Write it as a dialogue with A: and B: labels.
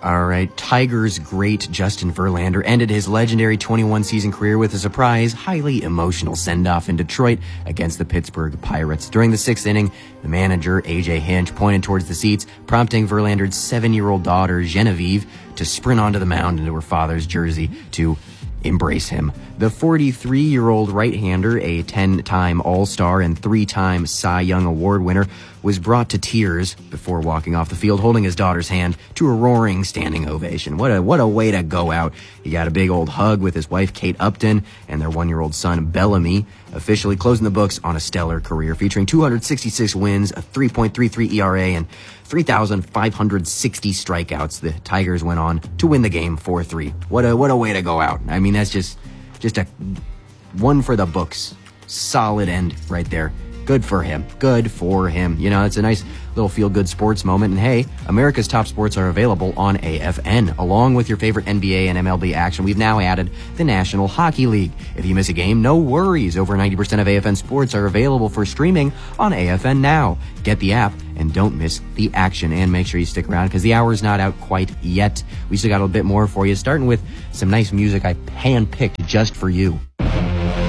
A: All right, Tigers great Justin Verlander ended his legendary 21-season career with a surprise, highly emotional send-off in Detroit against the Pittsburgh Pirates. During the sixth inning, the manager, A.J. Hinch, pointed towards the seats, prompting Verlander's 7-year-old daughter, Genevieve, to sprint onto the mound into her father's jersey to embrace him. The 43-year-old right-hander, a 10-time All-Star and 3-time Cy Young Award winner, was brought to tears before walking off the field, holding his daughter's hand to a roaring standing ovation. What a way to go out. He got a big old hug with his wife, Kate Upton, and their 1-year-old son, Bellamy, officially closing the books on a stellar career featuring 266 wins, a 3.33 ERA, and 3,560 strikeouts. The Tigers went on to win the game 4-3. What a way to go out. I mean, that's just a one for the books. Solid end right there. Good for him. Good for him. You know, it's a nice little feel-good sports moment. And hey, America's top sports are available on AFN. Along with your favorite NBA and MLB action, we've now added the National Hockey League. If you miss a game, no worries. Over 90% of AFN sports are available for streaming on AFN Now. Get the app and don't miss the action. And make sure you stick around because the hour's not out quite yet. We still got a bit more for you, starting with some nice music I hand-picked just for you.